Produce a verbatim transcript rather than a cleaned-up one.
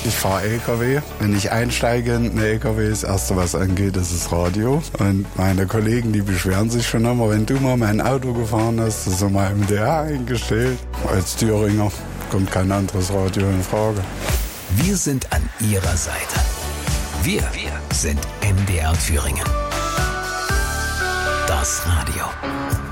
Ich fahre L K W. Wenn ich einsteige in einen L K W, das Erste, was angeht, ist das Radio. Und meine Kollegen, die beschweren sich schon immer, wenn du mal mein Auto gefahren hast, das ist immer M D R eingestellt. Als Thüringer kommt kein anderes Radio in Frage. Wir sind an Ihrer Seite. Wir, wir sind M D R Thüringen. Das Radio.